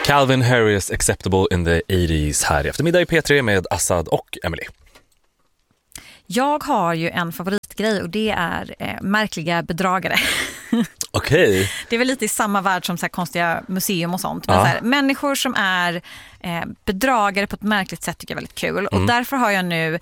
Calvin Harris, Acceptable in the 80s här i eftermiddag i P3 med Assad och Emily. Jag har ju en favoritgrej och det är märkliga bedragare. Okej. Det är väl lite i samma värld som så här konstiga museum och sånt. Men så här, människor som är bedragare på ett märkligt sätt tycker jag är väldigt kul. Och därför har jag nu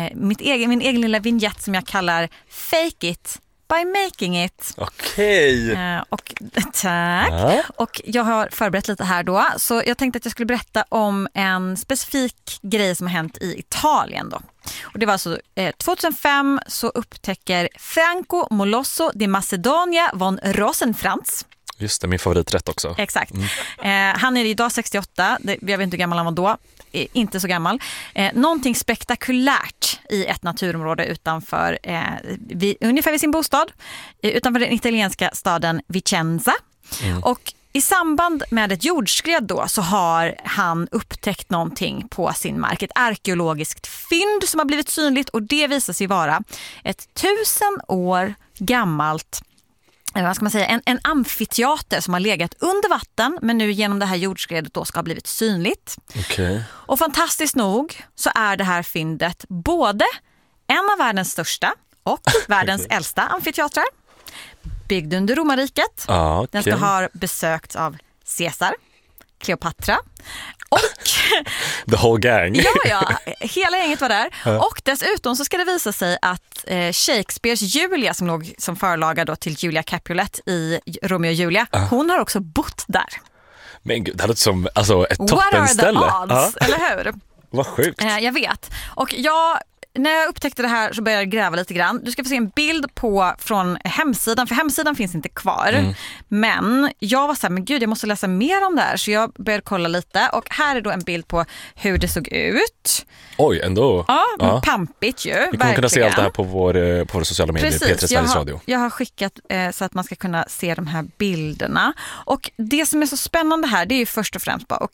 min egen lilla vignett som jag kallar Fake It by Making It. Okej. Och tack. Ja. Och jag har förberett lite här då. Så jag tänkte att jag skulle berätta om en specifik grej som har hänt i Italien då. Och det var alltså 2005 så upptäcker Franco Molosso di Macedonia von Rosenkrantz. Just det, min favoriträtt också. Exakt. Han är idag 68, jag vet inte hur gammal han var då. Inte så gammal. Någonting spektakulärt i ett naturområde utanför, ungefär vid sin bostad, utanför den italienska staden Vicenza. Och i samband med ett jordskred då så har han upptäckt någonting på sin mark. Ett arkeologiskt fynd som har blivit synligt och det visar sig vara ett 1000 år gammalt, vad ska man säga, en amfiteater som har legat under vatten men nu genom det här jordskredet då ska ha blivit synligt. Okay. Och fantastiskt nog så är det här fyndet både en av världens största och världens äldsta amfiteatrar. Byggd under romarriket. Okay. Den ska ha besökts av Caesar, Kleopatra och the whole gang. Ja, hela gänget var där. Och dessutom så ska det visa sig att Shakespeares Julia som låg som förlaga då till Julia Capulet i Romeo och Julia, hon har också bott där. Men gud, det här låter som ett toppenställe. What are the odds, eller hur? Vad sjukt. Jag vet. Och när jag upptäckte det här så började jag gräva lite grann. Du ska få se en bild från hemsidan, för hemsidan finns inte kvar. Men jag var så här, men gud, jag måste läsa mer om det här. Så jag började kolla lite och här är då en bild på hur det såg ut. Oj, ändå. Ja, pampigt ju. Vi kommer kunna se allt det här på våra sociala medier. Precis, P3 Sveriges Radio. Jag har skickat så att man ska kunna se de här bilderna. Och det som är så spännande här, det är ju först och främst bara,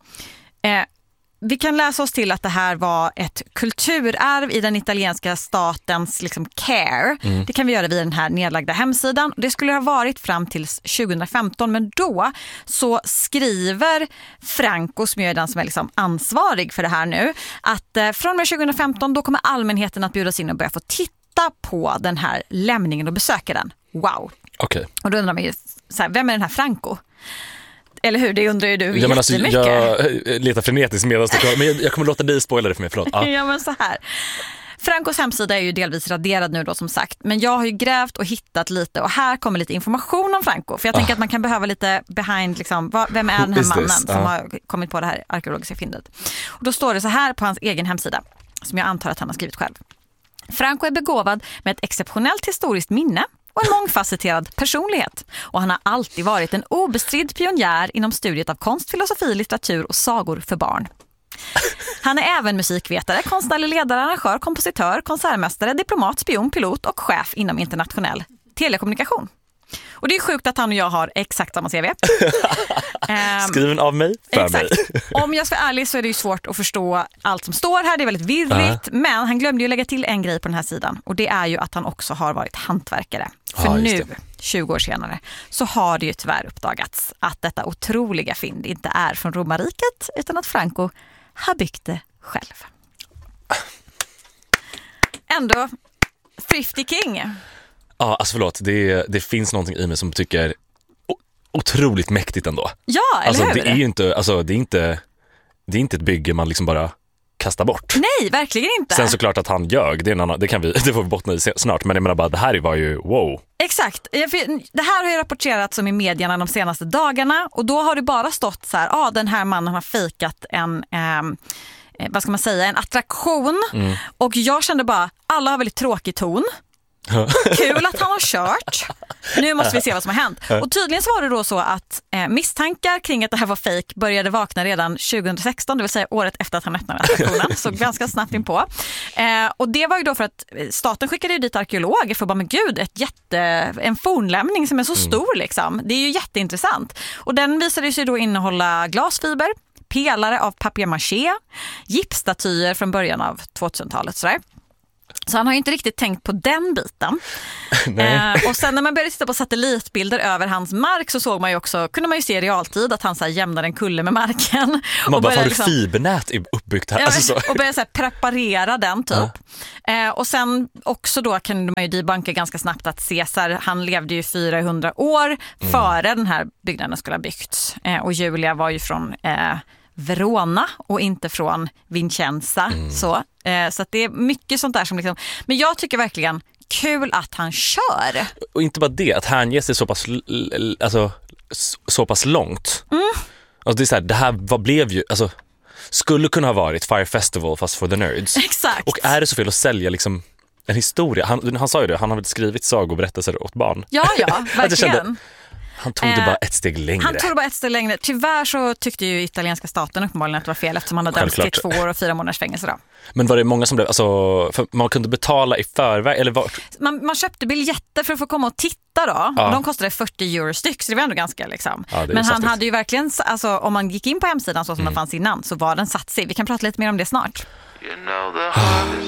vi kan läsa oss till att det här var ett kulturarv i den italienska statens care. Det kan vi göra via den här nedlagda hemsidan. Det skulle ha varit fram till 2015, men då så skriver Franco, som är den som är ansvarig för det här nu, att från och med 2015 då kommer allmänheten att bjudas in och börja få titta på den här lämningen och besöka den. Wow! Okay. Och då undrar man ju, vem är den här Franco? Eller hur? Det undrar ju du jättemycket. Jag letar frenetiskt medan men jag kommer låta dig spoila det för mig, förlåt. Ja, men så här. Francos hemsida är ju delvis raderad nu då som sagt. Men jag har ju grävt och hittat lite och här kommer lite information om Franco. För jag tänker att man kan behöva lite behind, vem är den här mannen som har kommit på det här arkeologiska fyndet. Och då står det så här på hans egen hemsida, som jag antar att han har skrivit själv. Franco är begåvad med ett exceptionellt historiskt minne och en mångfacetterad personlighet. Och han har alltid varit en obestridd pionjär inom studiet av konst, filosofi, litteratur och sagor för barn. Han är även musikvetare, konstnärlig ledare, arrangör, kompositör, konsertmästare, diplomat, spion, pilot och chef inom internationell telekommunikation. Och det är sjukt att han och jag har exakt samma CV. Skriven av mig för exakt. mig. Om jag ska vara ärlig så är det ju svårt att förstå allt som står här. Det är väldigt virrigt. Men han glömde ju lägga till en grej på den här sidan. Och det är ju att han också har varit hantverkare. För nu, 20 år senare, så har det ju tyvärr uppdagats att detta otroliga fynd inte är från romarriket utan att Franco har byggt det själv. Ändå, Thrifty King. Ja, förlåt. Det finns någonting i mig som tycker otroligt mäktigt ändå. Ja, eller hur? Det är ju inte, det är inte ett bygge man bara kastar bort. Nej, verkligen inte. Sen såklart att han ljög, det får vi bottna i snart. Men jag menar bara, det här var ju wow. Exakt. Det här har ju rapporterats om i medierna de senaste dagarna. Och då har det bara stått så här, den här mannen har fejkat en attraktion. Och jag kände bara, alla har väldigt tråkig ton. Kul att han har kört. Nu måste vi se vad som har hänt. Och tydligen så var det då så att misstankar kring att det här var fake började vakna redan 2016, det vill säga året efter att han öppnade attraktionen. Så ganska snabbt in på. Och det var ju då för att staten skickade dit arkeologer för bara, men gud, en fornlämning som är så stor Det är ju jätteintressant. Och den visade sig då innehålla glasfiber, pelare av papier-maché, gipsstatyer från början av 2000-talet sådär. Så han har ju inte riktigt tänkt på den biten. Och sen när man började titta på satellitbilder över hans mark så såg man ju också, kunde man ju se i realtid att han så här jämnar en kulle med marken. Man bara, har du fibernät uppbyggt här? Alltså så. Och började så här preparera den typ. Och sen också då kan man ju debunka ganska snabbt att Caesar, han levde ju 400 år före den här byggnaden skulle ha byggts. Och Julia var ju från Verona och inte från Vicenza. Så att det är mycket sånt där som liksom, men jag tycker verkligen kul att han kör. Och inte bara det, att hänge sig så pass långt. Alltså det är så här, det här blev ju, alltså skulle kunna ha varit Fire Festival fast for the nerds. Exakt. Och är det så fel att sälja liksom en historia? Han sa ju det, han har väl skrivit sagoberättelser åt barn. Ja, verkligen. Han tog det bara ett steg längre. Tyvärr så tyckte ju italienska staten uppenbarligen att det var fel eftersom han hade dömts till 2 år och 4 månaders fängelse då. Men var det många som blev, alltså, för man kunde betala i förväg eller var? Man köpte biljetter för att få komma och titta då. Ja. De kostade 40 euro styck, så det var ändå ganska liksom. Ja, men han hade ju verkligen, alltså om man gick in på hemsidan så som den fanns innan så var den satsig. Vi kan prata lite mer om det snart. You know the